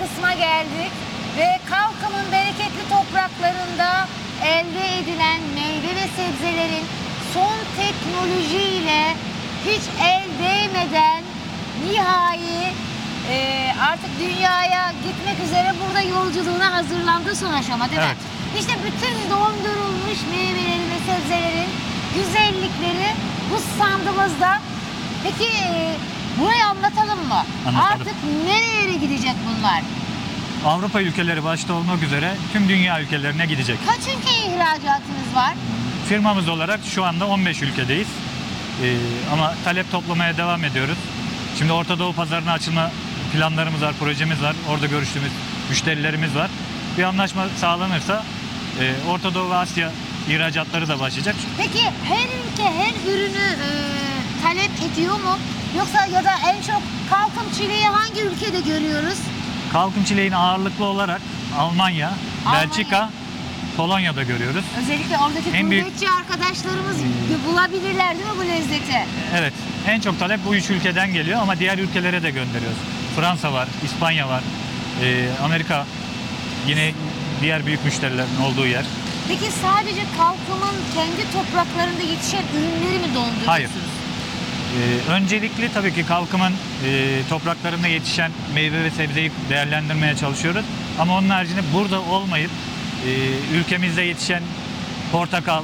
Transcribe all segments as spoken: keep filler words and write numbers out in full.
kısma geldik ve Kalkım'ın bereketli topraklarında elde edilen meyve ve sebzelerin son teknolojiyle hiç el değmeden nihai e, artık dünyaya gitmek üzere burada yolculuğuna hazırlandığı son aşama, değil Evet. mi? İşte bütün dondurulmuş meyvelerin ve sebzelerin güzellikleri bu standımızda. Peki burayı anlatalım mı? Anlatalım. Artık nerelere gidecek bunlar? Avrupa ülkeleri başta olmak üzere tüm dünya ülkelerine gidecek. Kaç ülkeye ihracatınız var? Firmamız olarak şu anda on beş ülkedeyiz. Ee, ama talep toplamaya devam ediyoruz. Şimdi Orta Doğu pazarına açılma planlarımız var, projemiz var. Orada görüştüğümüz müşterilerimiz var. Bir anlaşma sağlanırsa e, Orta Doğu ve Asya ihracatları da başlayacak. Peki her ülke her ürünü e, talep ediyor mu? Yoksa ya da en çok Kalkım çileği hangi ülkede görüyoruz? Kalkın çileğini ağırlıklı olarak Almanya, Almanya. Belçika, Polonya'da görüyoruz. Özellikle oradaki En büyük- gurbetçi arkadaşlarımız bulabilirler değil mi bu lezzeti? Evet, en çok talep bu üç ülkeden geliyor ama diğer ülkelere de gönderiyoruz. Fransa var, İspanya var, e, Amerika yine diğer büyük müşterilerin olduğu yer. Peki sadece Kalkım'ın kendi topraklarında yetişen ürünleri mi donduruyorsunuz? Hayır. Ee, öncelikli tabii ki Kalkım'ın e, topraklarında yetişen meyve ve sebzeyi değerlendirmeye çalışıyoruz. Ama onun haricinde burada olmayıp e, ülkemizde yetişen portakal,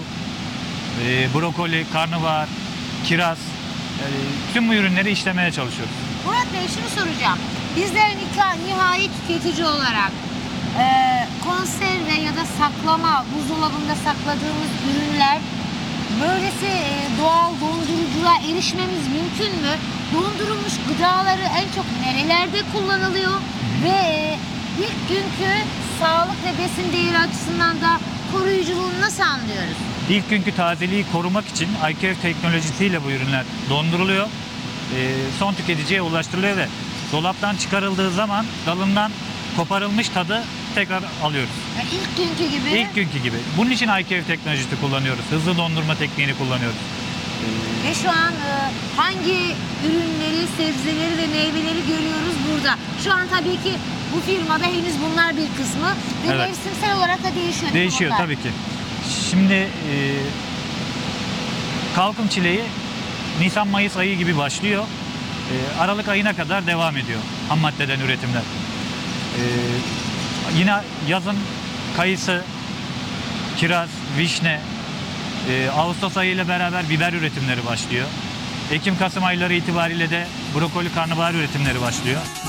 e, brokoli, karnabahar, kiraz, e, tüm bu ürünleri işlemeye çalışıyoruz. Murat Bey şunu soracağım. Bizler nika- nihai tüketici olarak e, konserve ya da saklama, buzdolabında sakladığımız ürünler böylesi e, doğal dondurucuya erişmemiz mümkün mü? Dondurulmuş gıdaları en çok nerelerde kullanılıyor? Ve e, ilk günkü sağlık ve besin değeri açısından da koruyuculuğunu nasıl anlıyoruz? İlk günkü tazeliği korumak için I K F teknolojisiyle bu ürünler donduruluyor. E, son tüketiciye ulaştırılıyor ve dolaptan çıkarıldığı zaman dalından koparılmış tadı tekrar alıyoruz. Yani ilk günkü gibi. İlk günkü gibi. Bunun için I K F teknolojisi kullanıyoruz. Hızlı dondurma tekniğini kullanıyoruz. Ve şu an e, hangi ürünleri, sebzeleri ve meyveleri görüyoruz burada? Şu an tabii ki bu firmada henüz bunlar bir kısmı ve Evet. mevsimsel olarak da değişiyor. değil mi Değişiyor bunlar? tabii ki. Şimdi e, Kalkım çileği Nisan-Mayıs ayı gibi başlıyor. E, Aralık ayına kadar devam ediyor ham maddeden üretimler. E, yine yazın kayısı, kiraz, vişne, e, Ağustos ayı ile beraber biber üretimleri başlıyor. Ekim-Kasım ayları itibariyle de brokoli, karnabahar üretimleri başlıyor.